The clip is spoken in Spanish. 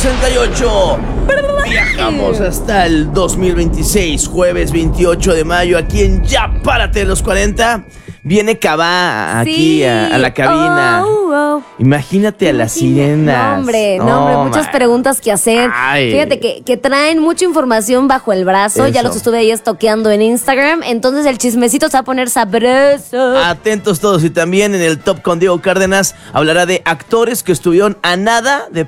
68. Viajamos hasta el 2026, jueves 28 de mayo, aquí en Ya Párate los 40. Viene Cabá aquí Sí. a la cabina. Imagínate a las sirenas. No, hombre, muchas preguntas que hacer. Ay. Fíjate que traen mucha información bajo el brazo. Ya Eso. los estuve ahí estoqueando en Instagram. Entonces el chismecito se va a poner sabroso. Atentos todos. Y también en el Top con Diego Cárdenas hablará de actores que estuvieron a nada de